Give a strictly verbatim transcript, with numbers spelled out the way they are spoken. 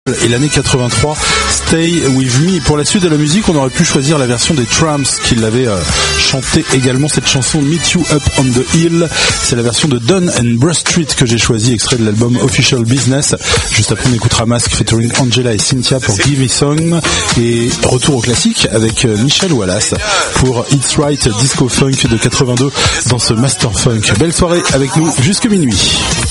et l'année quatre-vingt-trois, Stay With Me. Pour la suite de la musique, on aurait pu choisir la version des Tramps qui l'avaient euh, chanté également, cette chanson Meet You Up on the Hill. C'est la version de Dunn and Bradstreet que j'ai choisi, extrait de l'album Official Business. Juste après, on écoutera Mask featuring Angela et Cynthia pour Give Me Song. Et retour au classique avec euh, Michelle Wallace pour It's Right Disco Funk de quatre-vingt-deux dans ce Master Funk. Belle soirée avec nous jusque minuit.